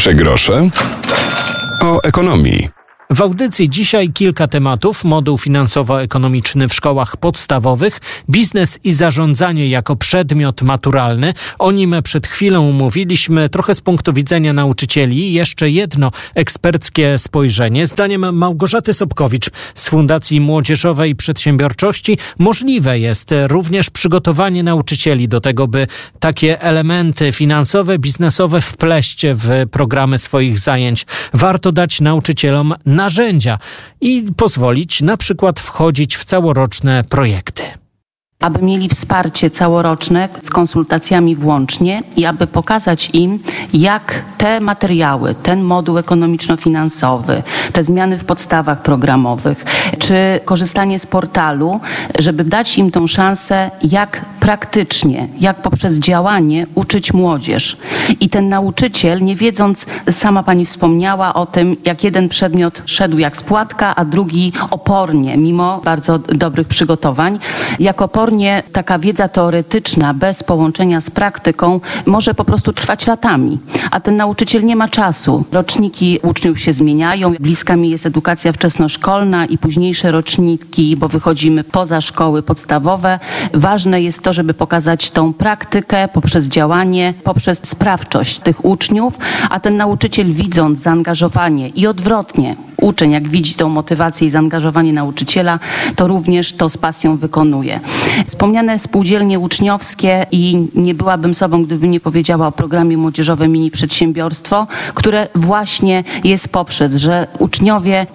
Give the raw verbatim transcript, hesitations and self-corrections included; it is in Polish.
Trzy grosze o ekonomii. W audycji dzisiaj kilka tematów. Moduł finansowo-ekonomiczny w szkołach podstawowych, biznes i zarządzanie jako przedmiot maturalny. O nim przed chwilą mówiliśmy, trochę z punktu widzenia nauczycieli. Jeszcze jedno eksperckie spojrzenie. Zdaniem Małgorzaty Sobkowicz z Fundacji Młodzieżowej Przedsiębiorczości możliwe jest również przygotowanie nauczycieli do tego, by takie elementy finansowe, biznesowe wpleść w programy swoich zajęć. Warto dać nauczycielom narzędzia i pozwolić na przykład wchodzić w całoroczne projekty. Aby mieli wsparcie całoroczne z konsultacjami włącznie i aby pokazać im, jak te materiały, ten moduł ekonomiczno-finansowy, te zmiany w podstawach programowych, czy korzystanie z portalu, żeby dać im tą szansę, jak praktycznie, jak poprzez działanie uczyć młodzież. I ten nauczyciel, nie wiedząc, sama pani wspomniała o tym, jak jeden przedmiot szedł jak spłatka, a drugi opornie, mimo bardzo dobrych przygotowań, jak opornie taka wiedza teoretyczna bez połączenia z praktyką może po prostu trwać latami, a ten nauczyciel nie ma czasu. Roczniki uczniów się zmieniają, bliska mi jest edukacja wczesnoszkolna i późniejsze roczniki, bo wychodzimy poza szkoły podstawowe. Ważne jest to, żeby pokazać tą praktykę poprzez działanie, poprzez sprawczość tych uczniów, a ten nauczyciel, widząc zaangażowanie i odwrotnie, uczeń jak widzi tą motywację i zaangażowanie nauczyciela, to również to z pasją wykonuje. Wspomniane spółdzielnie uczniowskie i nie byłabym sobą, gdybym nie powiedziała o programie młodzieżowym Mini Przedsiębiorstwo, które właśnie jest poprzez, że uczniowie